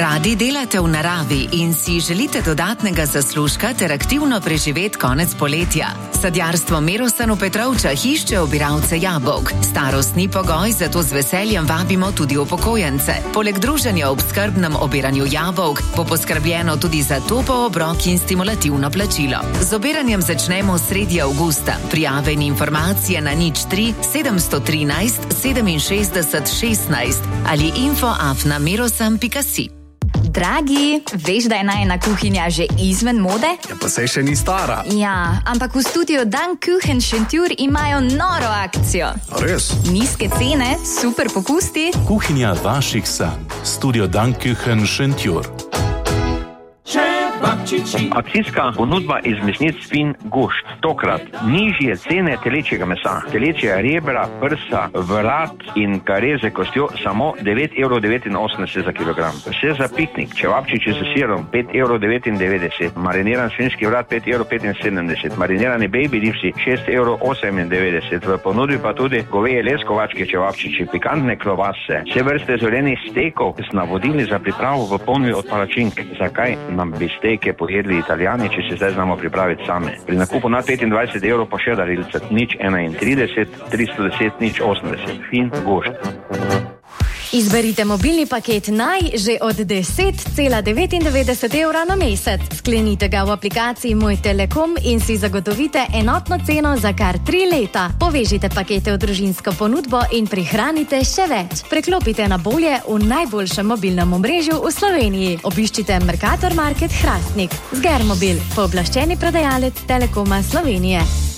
Radi delate v naravi in si želite dodatnega zaslužka ter aktivno preživeti konec poletja? Sadjarstvo Merosan v Petrovčah išče obiralce jabolk. Starost ni pogoj, zato z veseljem vabimo tudi upokojence. Poleg druženja ob skrbnem obiranju jabolk bo poskrbljeno tudi za topel obrok in stimulativno plačilo. Z obiranjem začnemo sredi avgusta. Prijave in informacije na 03 713 67 16 ali info@merosan.si. Dragi, veš, da je najina kuhinja že izven mode? Ja, pa saj še ni stara. Ja, ampak v studiu Dankuchen Šentjur imajo noro akcijo. Res? Nizke cene, super popusti. Kuhinja vaših sanj. Studio Dankuchen Šentjur. Akcijska ponudba iz mesnic Fin Gošt. Tokrat nižje cene telečjega mesa, telečjega rebra, prsa, vrat in kareze kostjo samo 9,89 € za kilogram. Vse za piknik, čevapčiči s sirom 5,99 €, mariniran svinjski vrat 5,75 €, marinirani baby ribsi 6,98 €, v ponudbi pa tudi goveje leskovačke čevapčiči, pikantne klobase, vse vrste zelenih stekov z navodili za pripravo v ponudbi od palačink. Zakaj nam bi steke pojedli Italijani, če se zdaj znamo pripraviti same? Pri nakupu nad 25 € pa še darilce 031 310 080. Fin Gošt. Izberite mobilni paket Naj že od 10,99 € na mesec. Sklenite ga v aplikaciji Moj Telekom in si zagotovite enotno ceno za kar 3 leta. Povežite pakete v družinsko ponudbo in prihranite še več. Preklopite na bolje v najboljšem mobilnem omrežju v Sloveniji. Obiščite Mercator Market Hrastnik. Zgermobil, pooblaščeni prodajalec Telekoma Slovenije.